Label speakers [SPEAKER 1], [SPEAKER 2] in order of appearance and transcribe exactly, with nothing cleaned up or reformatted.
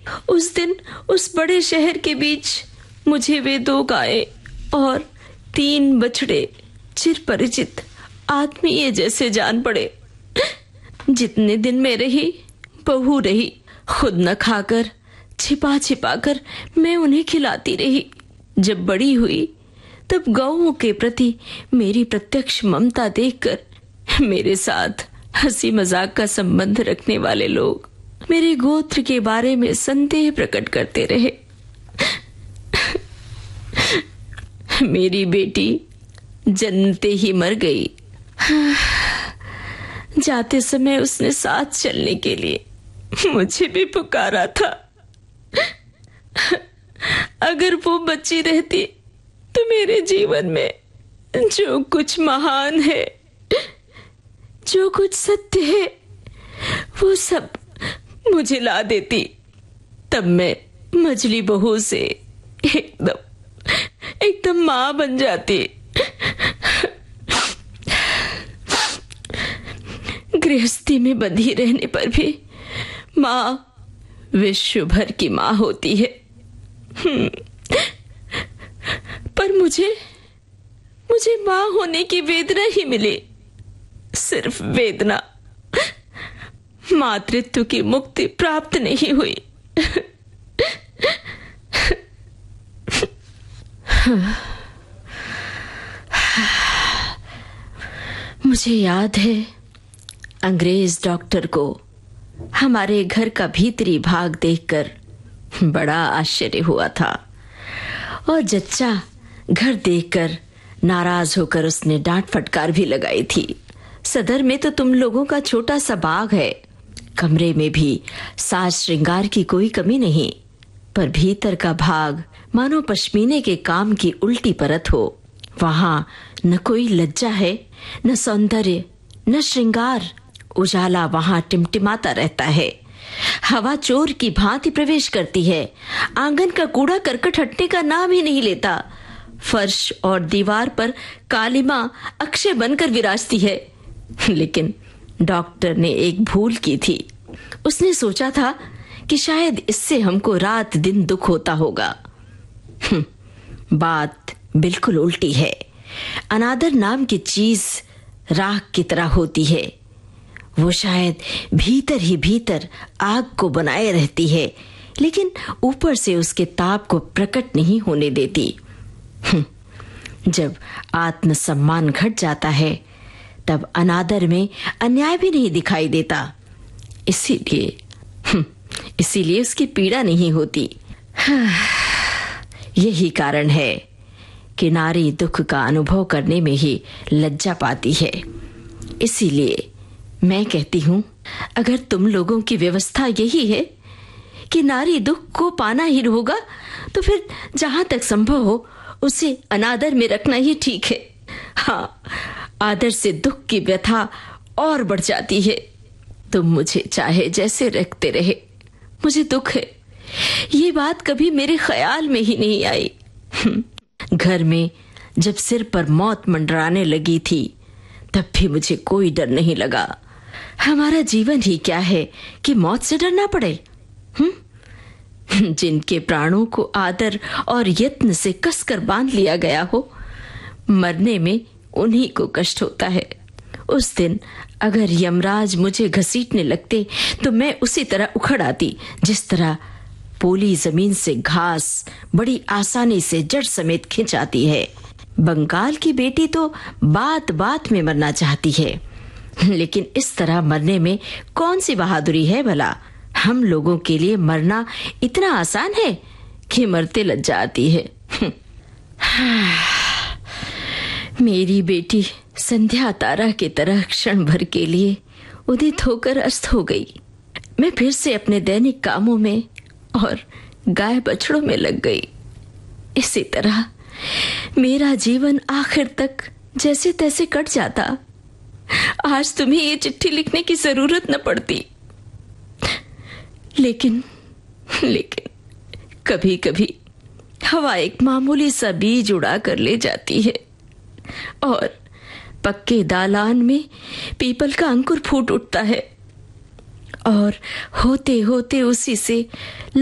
[SPEAKER 1] उस दिन उस बड़े शहर के बीच मुझे वे दो गायें और तीन बछड़े चिरपरिचित आत्मीय जैसे जान पड़े। जितने दिन मैं रही, बहू रही, खुद न खाकर छिपा छिपा कर मैं उन्हें खिलाती रही। जब बड़ी हुई तब गौओं के प्रति मेरी प्रत्यक्ष ममता देखकर मेरे साथ हंसी मजाक का संबंध रखने वाले लोग मेरे गोत्र के बारे में संदेह प्रकट करते रहे। मेरी बेटी जन्मते ही मर गई। जाते समय उसने साथ चलने के लिए मुझे भी पुकारा था। अगर वो बची रहती तो मेरे जीवन में जो कुछ महान है, जो कुछ सत्य है, वो सब मुझे ला देती। तब मैं मझली बहू से एकदम एकदम मां बन जाती। गृहस्थी में बंधी रहने पर भी मां विश्व भर की मां होती है। पर मुझे मुझे मां होने की वेदना ही मिली, सिर्फ वेदना। मातृत्व की मुक्ति प्राप्त नहीं हुई। मुझे याद है अंग्रेज डॉक्टर को हमारे घर का भीतरी भाग देखकर बड़ा आश्चर्य हुआ था और जच्चा घर देखकर नाराज होकर उसने डांट फटकार भी लगाई थी। सदर में तो तुम लोगों का छोटा सा बाग है, कमरे में भी साज श्रृंगार की कोई कमी नहीं, पर भीतर का भाग मानो पश्मीने के काम की उल्टी परत हो। वहां न कोई लज्जा है, न सौंदर्य, न श्रृंगार। उजाला वहां टिमटिमाता रहता है, हवा चोर की भांति प्रवेश करती है। आंगन का कूड़ा करकट हटने का नाम ही नहीं लेता। फर्श और दीवार पर कालिमा अक्षय बनकर विराजती है। लेकिन डॉक्टर ने एक भूल की थी। उसने सोचा था कि शायद इससे हमको रात दिन दुख होता होगा। बात बिल्कुल उल्टी है। अनादर नाम की चीज राख की तरह होती है। वो शायद भीतर ही भीतर आग को बनाए रहती है, लेकिन ऊपर से उसके ताप को प्रकट नहीं होने देती। जब आत्मसम्मान घट जाता है तब अनादर में अन्याय भी नहीं दिखाई देता। इसीलिए इसीलिए उसकी पीड़ा नहीं होती। यही कारण है कि नारी दुख का अनुभव करने में ही लज्जा पाती है। इसीलिए मैं कहती हूं, अगर तुम लोगों की व्यवस्था यही है कि नारी दुख को पाना ही होगा, तो फिर जहां तक संभव हो उसे अनादर में रखना ही ठीक है। हाँ, आदर से दुख की व्यथा और बढ़ जाती है। तुम मुझे चाहे जैसे रखते रहे, मुझे दुख है, ये बात कभी मेरे ख्याल में ही नहीं आई। घर में जब सिर पर मौत मंडराने लगी थी तब भी मुझे कोई डर नहीं लगा। हमारा जीवन ही क्या है कि मौत से डरना पड़े। हम्म जिनके प्राणों को आदर और यत्न से कसकर बांध लिया गया हो, मरने में उन्हीं को कष्ट होता है। उस दिन अगर यमराज मुझे घसीटने लगते तो मैं उसी तरह उखड़ आती जिस तरह पोली जमीन से घास बड़ी आसानी से जड़ समेत खिंच आती है। बंगाल की बेटी तो बात बात में मरना चाहती है, लेकिन इस तरह मरने में कौन सी बहादुरी है भला। हम लोगों के लिए मरना इतना आसान है कि मरते लज्जा आती है। मेरी बेटी संध्या तारा की तरह क्षण भर के लिए उदित होकर अस्त हो गई। मैं फिर से अपने दैनिक कामों में और गाय बछड़ों में लग गई। इसी तरह मेरा जीवन आखिर तक जैसे तैसे कट जाता। आज तुम्हें ये चिट्ठी लिखने की जरूरत न पड़ती, लेकिन लेकिन कभी कभी हवा एक मामूली सा बीज उड़ा कर ले जाती है और पक्के दालान में पीपल का अंकुर फूट उठता है और होते होते उसी से